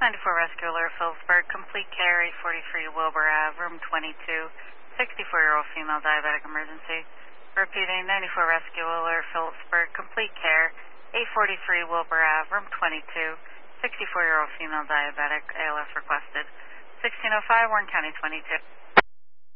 94 Rescue Alert, Phillipsburg, complete care, 843 Wilbur Ave, room 22, 64-year-old female diabetic emergency. Repeating, 94 Rescue Alert, Phillipsburg, complete care, 843 Wilbur Ave, room 22, 64-year-old female diabetic, ALS requested. 1605, Warren County 22.